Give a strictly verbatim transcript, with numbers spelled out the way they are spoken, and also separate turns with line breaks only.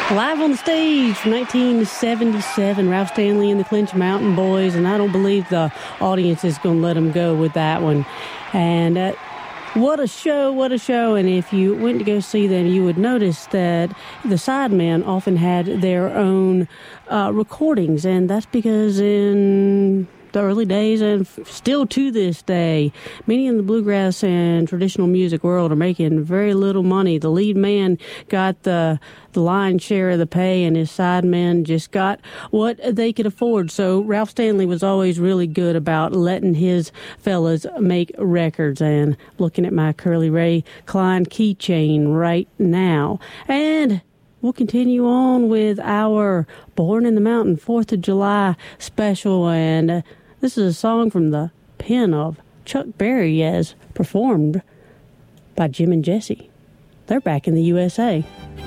Live on the stage from nineteen seventy-seven, Ralph Stanley and the Clinch Mountain Boys, and I don't believe the audience is going to let them go with that one. And uh, what a show, what a show. And if you went to go see them, you would notice that the sidemen often had their own uh, recordings, and that's because in the early days and still to this day, many in the bluegrass and traditional music world are making very little money. The lead man got the the lion's share of the pay, and his sidemen just got what they could afford. So Ralph Stanley was always really good about letting his fellas make records. And looking at my Curly Ray Klein keychain right now. And we'll continue on with our Born in the Mountain fourth of July special, and uh, this is a song from the pen of Chuck Berry as performed by Jim and Jesse. They're back in the U S A.